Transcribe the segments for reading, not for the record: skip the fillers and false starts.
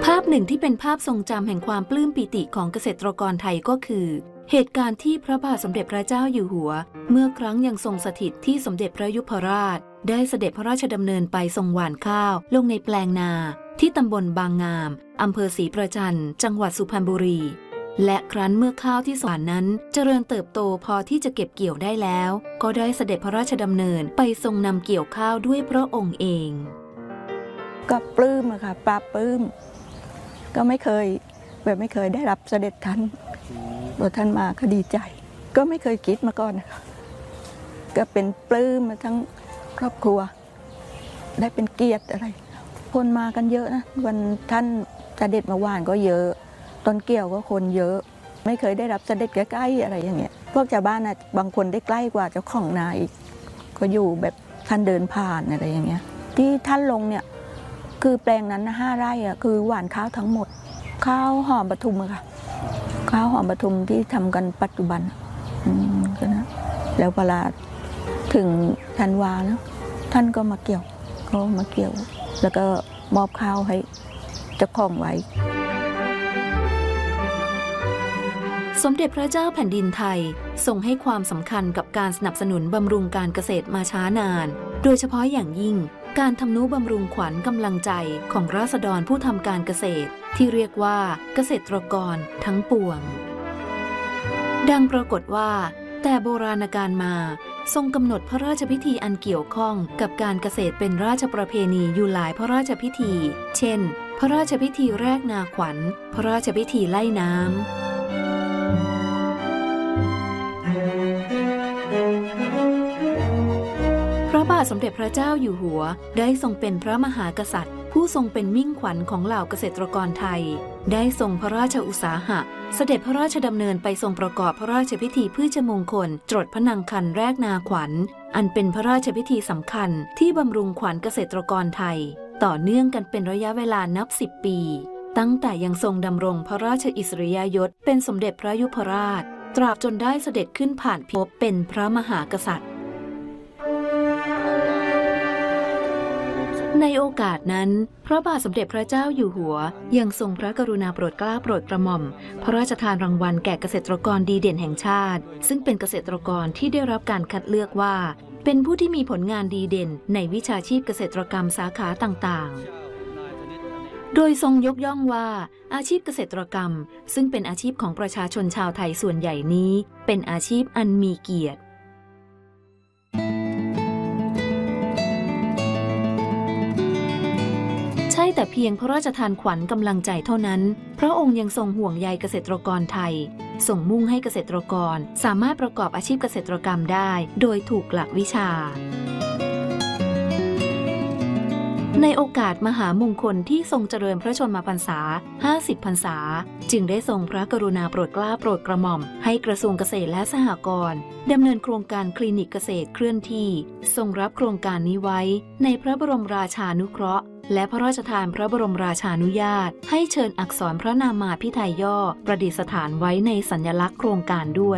ภาพหนึ่งที่เป็นภาพทรงจำแห่งความปลื้มปิติของเกษตรกรไทยก็คือเหตุการณ์ที่พระบาทสมเด็จพระเจ้าอยู่หัวเมื่อครั้งยังทรงสถิตที่สมเด็จพระยุพราชได้เสด็จพระราชดำเนินไปทรงหว่านข้าวลงในแปลงนาที่ตำบลบางงามอำเภอศรีประจันจังหวัดสุพรรณบุรีและครั้นเมื่อข้าวที่สวนนั้นเจริญเติบโตพอที่จะเก็บเกี่ยวได้แล้วก็ได้เสด็จพระราชดำเนินไปทรงนำเกี่ยวข้าวด้วยพระองค์เองก็ปลื้มอะค่ะปลาปลื้มก็ไม่เคยได้รับเสด็จท่านตัวท่านมาก็ดีใจก็ไม่เคยคิดมาก่อนนะคะก็เป็นปลื้มมาทั้งครอบครัวได้เป็นเกียรติอะไรคนมากันเยอะนะวันท่านเสด็จมาว่านก็เยอะต้นเกี่ยวก็คนเยอะไม่เคยได้รับเสด็จใกล้ๆอะไรอย่างเงี้ยพวกชาวบ้านนะบางคนได้ใกล้กว่าเจ้าของนาอีกก็อยู่แบบท่านเดินผ่านอะไรอย่างเงี้ยที่ท่านลงเนี่ยคือแปลงนั้นนะ5 ไร่อะคือหว่านข้าวทั้งหมดข้าวหอมปทุมอะค่ะข้าวหอมปทุมที่ทำกันปัจจุบันก็นะแล้วเวลาถึงธันวานะท่านก็มาเกี่ยวแล้วก็มอบข้าวให้เจ้าของไว้สมเด็จพระเจ้าแผ่นดินไทยทรงให้ความสำคัญกับการสนับสนุนบำรุงการเกษตรมาช้านานโดยเฉพาะอย่างยิ่งการทำนุบำรุงขวัญกำลังใจของราษฎรผู้ทำการเกษตรที่เรียกว่าเกษตรกรทั้งปวงดังปรากฏว่าแต่โบราณกาลมาทรงกำหนดพระราชพิธีอันเกี่ยวข้องกับการเกษตรเป็นราชประเพณีอยู่หลายพระราชพิธีเช่นพระราชพิธีแรกนาขวัญพระราชพิธีไล่น้ำพระบาทสมเด็จพระเจ้าอยู่หัวได้ทรงเป็นพระมหากษัตริย์ผู้ทรงเป็นมิ่งขวัญของเหล่าเกษตรกรไทยได้ทรงพระราชอุตสาหะเสด็จพระราชดำเนินไปทรงประกอบพระราชพิธีพืชมงคลจรดพระนางคันแรกนาขวัญอันเป็นพระราชพิธีสำคัญที่บำรุงขวัญเกษตรกรไทยต่อเนื่องกันเป็นระยะเวลานับ10 ปีตั้งแต่ยังทรงดำรงพระราชอิสริยยศเป็นสมเด็จพระยุพราชตราบจนได้เสด็จขึ้นผ่านภพเป็นพระมหากษัตริย์ในโอกาสนั้นพระบาทสมเด็จพระเจ้าอยู่หัวยังทรงพระกรุณาโปรดเกล้าโปรดกระหม่อมพระราชทานรางวัลแก่เกษตรกรดีเด่นแห่งชาติซึ่งเป็นเกษตรกรที่ได้รับการคัดเลือกว่าเป็นผู้ที่มีผลงานดีเด่นในวิชาชีพเกษตรกรรมสาขาต่างๆโดยทรงยกย่องว่าอาชีพเกษตรกรรมซึ่งเป็นอาชีพของประชาชนชาวไทยส่วนใหญ่นี้เป็นอาชีพอันมีเกียรติใช่แต่เพียงพระราชทานขวัญกำลังใจเท่านั้นพระองค์ยังทรงห่วงใยเกษตรกรไทยทรงมุ่งให้เกษตรกรสามารถประกอบอาชีพเกษตรกรรมได้โดยถูกหลักวิชาในโอกาสมหามงคลที่ทรงเจริญพระชนมพรรษา50 พรรษาจึงได้ทรงพระกรุณาโปรดเกล้าโปรดกระหม่อมให้กระทรวงเกษตรและสหกรณ์ดำเนินโครงการคลินิกเกษตรเคลื่อนที่ทรงรับโครงการนี้ไว้ในพระบรมราชานุเคราะห์และพระราชทานพระบรมราชานุญาตให้เชิญอักษรพระนามาภิไธยย่อประดิษฐานไว้ในสัญลักษณ์โครงการด้วย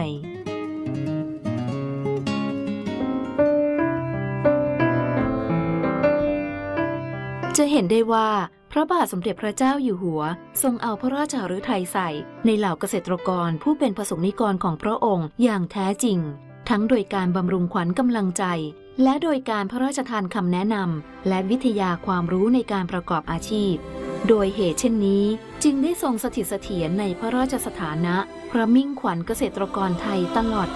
จะเห็นได้ว่าพระบาทสมเด็จพระเจ้าอยู่หัวทรงเอาพระราชฤทัยใส่ในเหล่าเกษตรกรผู้เป็นประสบนิกรของพระองค์อย่างแท้จริงทั้งโดยการบำรุงขวัญกำลังใจและโดยการพระราชทานคำแนะนำและวิทยาความรู้ในการประกอบอาชีพโดยเหตุเช่นนี้จึงได้ทรงสถิตเสถียรในพระราชสถานะพระมิ่งขวัญเกษตรกรไทยตลอด